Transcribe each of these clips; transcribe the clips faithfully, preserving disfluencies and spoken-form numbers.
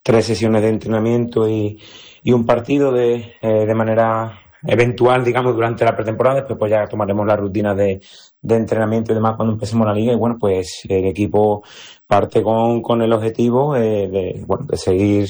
tres sesiones de entrenamiento y, y un partido de, eh, de manera eventual, digamos, durante la pretemporada. Después pues ya tomaremos la rutina de, de entrenamiento y demás cuando empecemos la liga. Y bueno, pues el equipo parte con, con el objetivo eh, de, bueno, de seguir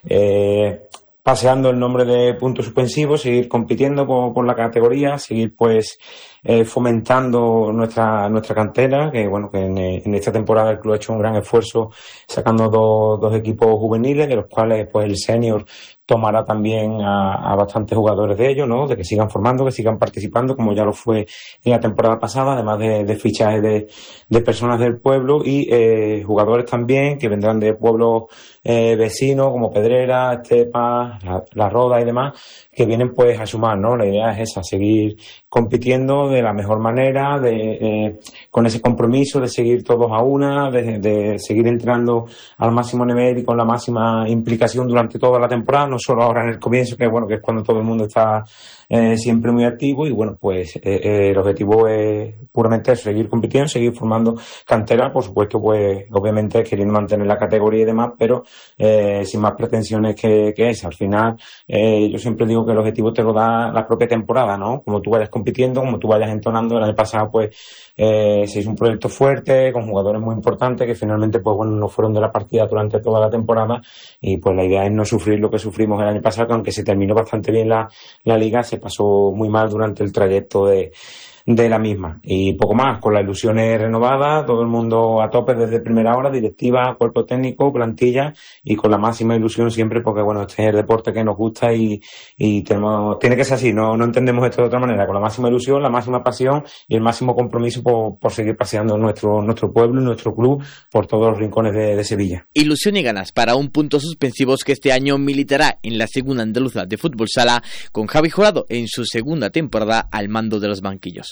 eh, paseando el nombre de puntos suspensivos, seguir compitiendo por, por la categoría, seguir pues eh, fomentando nuestra nuestra cantera, que bueno, que en, en esta temporada el club ha hecho un gran esfuerzo sacando dos, dos equipos juveniles, de los cuales pues el senior tomará también a, a bastantes jugadores de ellos, ¿no? De que sigan formando, que sigan participando, como ya lo fue en la temporada pasada, además de, de fichajes de, de personas del pueblo y eh, jugadores también que vendrán de pueblos eh, vecinos como Pedrera, Estepa, La, La Roda y demás, que vienen pues a sumar, ¿no? La idea es esa, seguir compitiendo de la mejor manera, de eh, con ese compromiso de seguir todos a una, de, de seguir entrenando al máximo nivel y con la máxima implicación durante toda la temporada, no solo ahora en el comienzo, que bueno, que es cuando todo el mundo está eh, siempre muy activo. Y bueno, pues eh, eh, el objetivo es puramente eso, seguir compitiendo, seguir formando cantera, por supuesto, pues obviamente queriendo mantener la categoría y demás, pero eh, sin más pretensiones que, que esa. Al final, eh, yo siempre digo que el objetivo te lo da la propia temporada, ¿no? Como tú vayas compitiendo, como tú vayas entonando. El año pasado, pues, eh, se hizo un proyecto fuerte, con jugadores muy importantes, que finalmente, pues bueno, no fueron de la partida durante toda la temporada, y pues la idea es no sufrir lo que sufrimos el año pasado, que aunque se terminó bastante bien la, la liga, se pasó muy mal durante el trayecto de de la misma. Y poco más, con las ilusiones renovadas, todo el mundo a tope desde primera hora, directiva, cuerpo técnico, plantilla, y con la máxima ilusión siempre, porque bueno, este es el deporte que nos gusta y, y tenemos, tiene que ser así, no, no entendemos esto de otra manera, con la máxima ilusión, la máxima pasión y el máximo compromiso por, por seguir paseando nuestro, nuestro pueblo y nuestro club por todos los rincones de, de Sevilla. Ilusión y ganas para un puntos suspensivos que este año militará en la segunda andaluza de fútbol sala, con Javi Jurado en su segunda temporada al mando de los banquillos.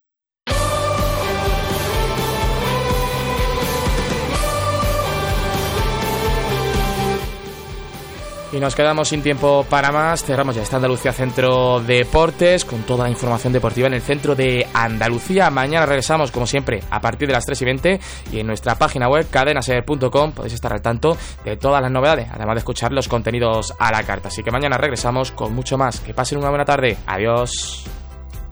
Y nos quedamos sin tiempo para más. Cerramos ya esta Andalucía Centro Deportes con toda la información deportiva en el centro de Andalucía. Mañana regresamos, como siempre, a partir de las tres y veinte, y en nuestra página web cadenaser punto com podéis estar al tanto de todas las novedades, además de escuchar los contenidos a la carta. Así que mañana regresamos con mucho más. Que pasen una buena tarde. Adiós.